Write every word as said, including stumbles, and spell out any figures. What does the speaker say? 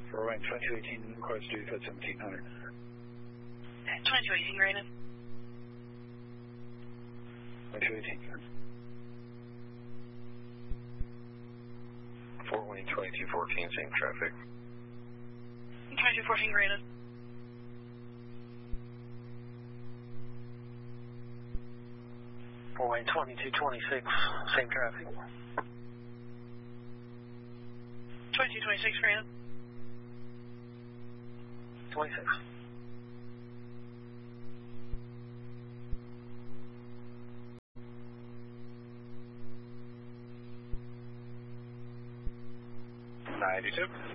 For runway twenty-two eighteen, request to at seventeen hundred. twenty-two eighteen, granted. twenty-two eighteen. Fort Wayne twenty-two fourteen, same traffic. twenty-two fourteen, granted. Fort Wayne twenty-two twenty-six, same traffic. twenty-two twenty-six, granted. twenty-six. ninety-two.